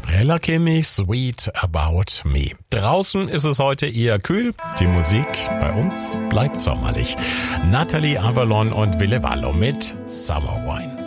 Rella Kimi, Sweet About Me. Draußen ist es heute eher kühl. Die Musik bei uns bleibt sommerlich. Natalie Avalon und Ville Vallo mit Summer Wine.